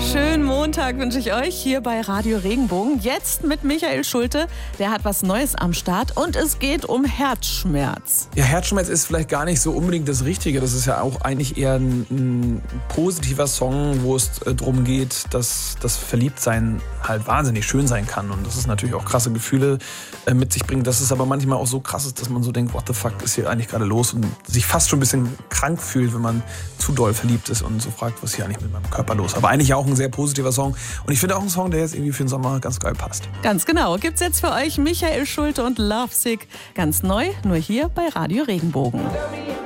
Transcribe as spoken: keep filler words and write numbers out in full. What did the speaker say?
Schönen Montag wünsche ich euch hier bei Radio Regenbogen. Jetzt mit Michael Schulte. Der hat was Neues am Start und es geht um Herzschmerz. Ja, Herzschmerz ist vielleicht gar nicht so unbedingt das Richtige. Das ist ja auch eigentlich eher ein, ein positiver Song, wo es äh, darum geht, dass das Verliebtsein halt wahnsinnig schön sein kann. Und das ist natürlich auch krasse Gefühle äh, mit sich bringt. Dass es aber manchmal auch so krass ist, dass man so denkt, what the fuck ist hier eigentlich gerade los? Und sich fast schon ein bisschen krank fühlt, wenn man zu doll verliebt ist und so fragt, was ist hier eigentlich mit meinem Körper los? Aber eigentlich auch ein sehr positiver Song. Und ich finde auch ein Song, der jetzt irgendwie für den Sommer ganz geil passt. Ganz genau. Gibt's jetzt für euch Michael Schulte und Lovesick. Ganz neu, nur hier bei Radio Regenbogen.